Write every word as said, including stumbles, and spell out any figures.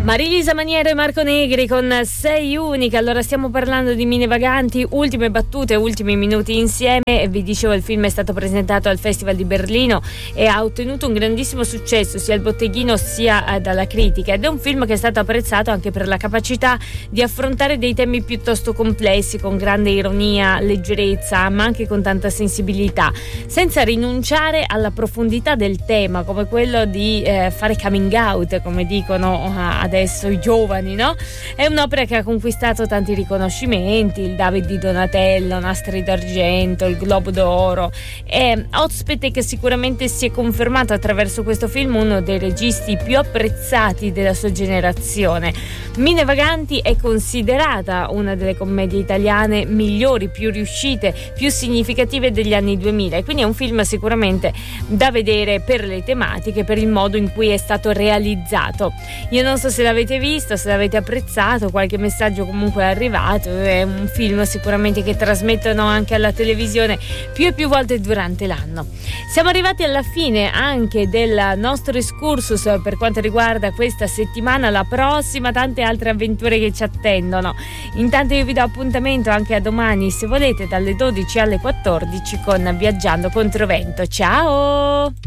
Marilisa Maniero e Marco Negri con Sei Unica. Allora, stiamo parlando di Mine Vaganti, ultime battute, ultimi minuti insieme. E vi dicevo, il film è stato presentato al Festival di Berlino e ha ottenuto un grandissimo successo sia al botteghino sia eh, dalla critica, ed è un film che è stato apprezzato anche per la capacità di affrontare dei temi piuttosto complessi con grande ironia, leggerezza, ma anche con tanta sensibilità, senza rinunciare alla profondità del tema, come quello di eh, fare coming out, come dicono uh, adesso i giovani, no? È un'opera che ha conquistato tanti riconoscimenti, il David di Donatello, Nastri d'Argento, il Globo d'Oro, e ospite che sicuramente si è confermato attraverso questo film uno dei registi più apprezzati della sua generazione. Mine Vaganti è considerata una delle commedie italiane migliori, più riuscite, più significative degli anni duemila, e quindi è un film sicuramente da vedere per le tematiche, per il modo in cui è stato realizzato. Io non so se l'avete visto, se l'avete apprezzato, qualche messaggio comunque è arrivato. È un film sicuramente che trasmettono anche alla televisione più e più volte durante l'anno. Siamo arrivati alla fine anche del nostro excursus per quanto riguarda questa settimana. La prossima, tante altre avventure che ci attendono. Intanto io vi do appuntamento anche a domani, se volete, dalle dodici alle quattordici con Viaggiando Controvento. Ciao!